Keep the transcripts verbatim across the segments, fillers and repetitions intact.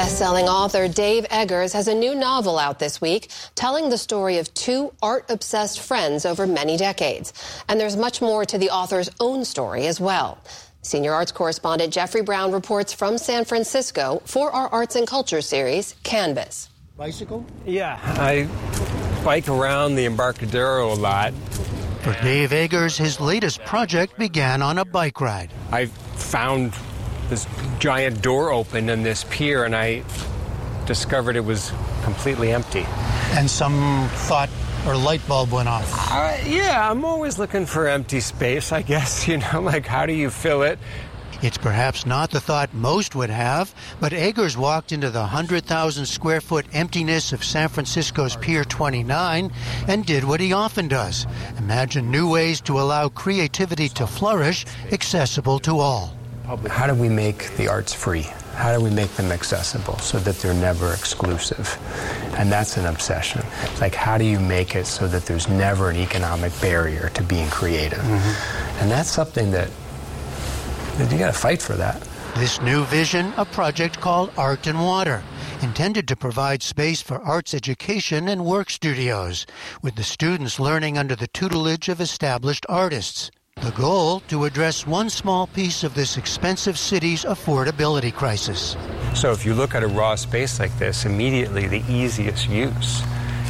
Best-selling author Dave Eggers has a new novel out this week telling the story of two art-obsessed friends over many decades. And there's much more to the author's own story as well. Senior arts correspondent Jeffrey Brown reports from San Francisco for our Arts and Culture series, Canvas. Bicycle? Yeah, I bike around the Embarcadero a lot. For Dave Eggers, his latest project began on a bike ride. I found this giant door open in this pier, and I discovered it was completely empty. And some thought or light bulb went off. Uh, yeah, I'm always looking for empty space, I guess. You know, like, how do you fill it? It's perhaps not the thought most would have, but Eggers walked into the one hundred thousand square foot emptiness of San Francisco's Pier twenty-nine and did what he often does: imagine new ways to allow creativity to flourish, accessible to all. How do we make the arts free? How do we make them accessible so that they're never exclusive? And that's an obsession. It's like, how do you make it so that there's never an economic barrier to being creative? Mm-hmm. And that's something that, that you got to fight for that. This new vision, a project called Art and Water, intended to provide space for arts education and work studios, with the students learning under the tutelage of established artists. The goal, to address one small piece of this expensive city's affordability crisis. So if you look at a raw space like this, immediately the easiest use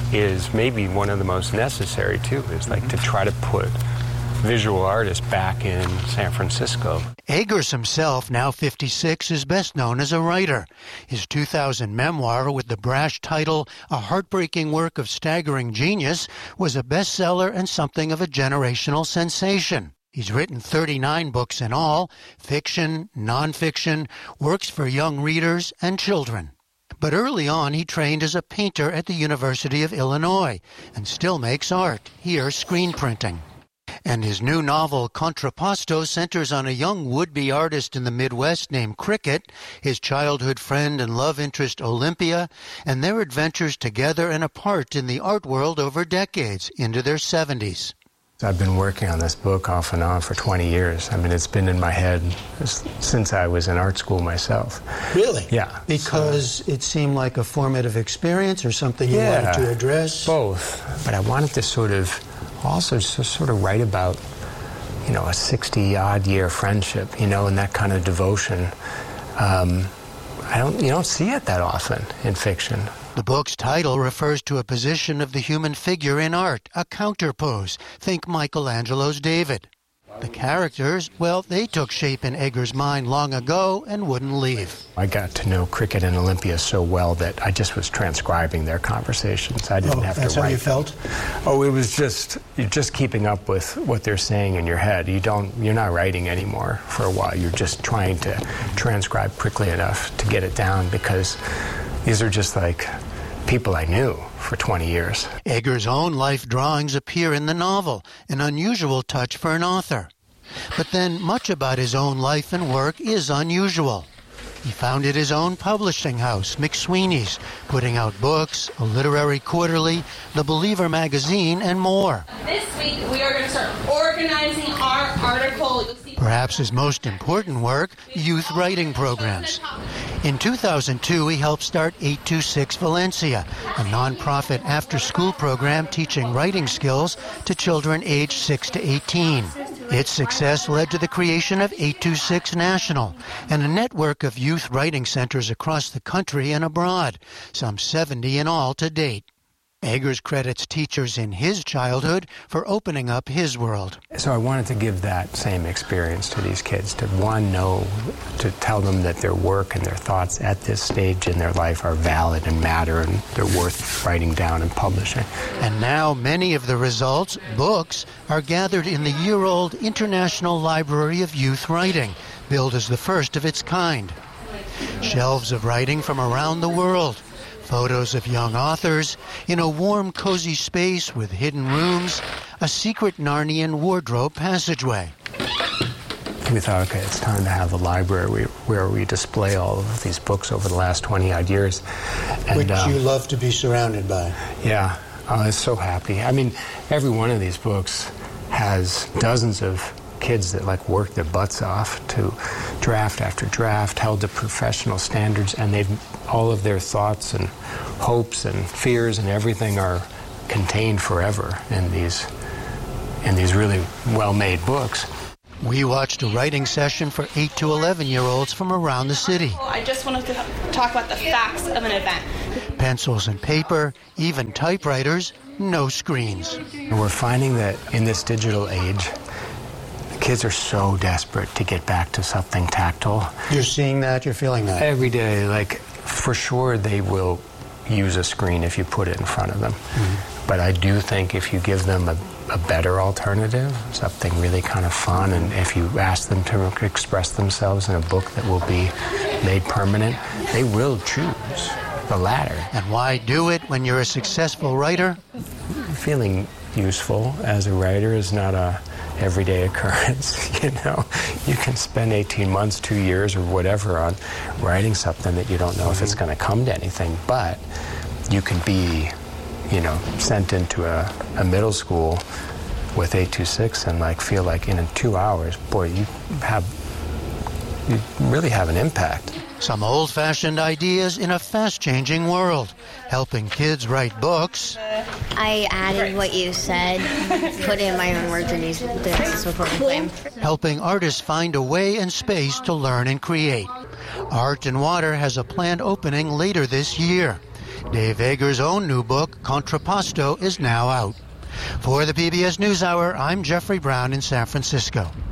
is maybe one of the most necessary too, is like to try to put visual artists back in San Francisco. Eggers himself, now fifty-six, is best known as a writer. His two thousand memoir with the brash title, A Heartbreaking Work of Staggering Genius, was a bestseller and something of a generational sensation. He's written thirty-nine books in all, fiction, nonfiction, works for young readers and children. But early on, he trained as a painter at the University of Illinois and still makes art, here screen printing. And his new novel, Contrapposto, centers on a young would-be artist in the Midwest named Cricket, his childhood friend and love interest Olympia, and their adventures together and apart in the art world over decades, into their seventies. I've been working on this book off and on for twenty years. I mean, it's been in my head since I was in art school myself. Really? Yeah. Because so, it seemed like a formative experience or something you yeah, wanted to address? Both. But I wanted to sort of also sort of write about, you know, a sixty-odd year friendship, you know, and that kind of devotion. Um, I don't, you don't see it that often in fiction. The book's title refers to a position of the human figure in art, a counterpose. Think Michelangelo's David. The characters, well, they took shape in Eggers' mind long ago and wouldn't leave. I got to know Cricket and Olympia so well that I just was transcribing their conversations. I didn't oh, have to that's write. That's how you felt? Oh, it was just, you're just keeping up with what they're saying in your head. You don't, you're not writing anymore for a while. You're just trying to transcribe quickly enough to get it down, because these are just like people I knew for twenty years. Eggers' own life drawings appear in the novel, an unusual touch for an author. But then much about his own life and work is unusual. He founded his own publishing house, McSweeney's, putting out books, a literary quarterly, The Believer magazine, and more. This week we are going to start organizing our article. Perhaps his most important work, youth writing programs. In two thousand two, he helped start eight two six Valencia, a nonprofit after-school program teaching writing skills to children aged six to eighteen. Its success led to the creation of eight two six National and a network of youth writing centers across the country and abroad, some seventy in all to date. Eggers credits teachers in his childhood for opening up his world. So I wanted to give that same experience to these kids, to one, know, to tell them that their work and their thoughts at this stage in their life are valid and matter, and they're worth writing down and publishing. And now many of the results, books, are gathered in the year-old International Library of Youth Writing, billed as the first of its kind. Shelves of writing from around the world. Photos of young authors in a warm, cozy space with hidden rooms, a secret Narnian wardrobe passageway. We thought, okay, it's time to have a library where we display all of these books over the last twenty-odd years. And, Which um, you love to be surrounded by. Yeah, I was so happy. I mean, every one of these books has dozens of kids that like worked their butts off to draft after draft, held to professional standards, and they've all of their thoughts and hopes and fears and everything are contained forever in these in these really well-made books. We watched a writing session for eight to eleven-year-olds from around the city. I just wanted to talk about the facts of an event. Pencils and paper, even typewriters, no screens. And we're finding that in this digital age, kids are so desperate to get back to something tactile. You're seeing that? You're feeling that? Every day, like, for sure they will use a screen if you put it in front of them. Mm-hmm. But I do think if you give them a, a better alternative, something really kind of fun, and if you ask them to express themselves in a book that will be made permanent, they will choose the latter. And why do it when you're a successful writer? Feeling useful as a writer is not a everyday occurrence. You know, you can spend eighteen months, two years, or whatever on writing something that you don't know if it's going to come to anything, but you can be, you know, sent into a, a middle school with eight two six and like feel like in two hours, boy, you have, you really have an impact. Some old-fashioned ideas in a fast-changing world, helping kids write books. I added what you said, put in my own words, and used this before we claim. Helping artists find a way and space to learn and create. Art and Water has a planned opening later this year. Dave Eggers' own new book, Contrapposto, is now out. For the P B S NewsHour, I'm Jeffrey Brown in San Francisco.